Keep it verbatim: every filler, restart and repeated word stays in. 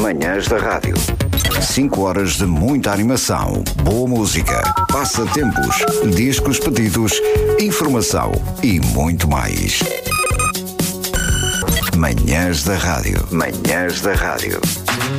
Manhãs da Rádio. Cinco horas de muita animação, boa música, passatempos, discos pedidos, informação e muito mais. Manhãs da Rádio. Manhãs da Rádio.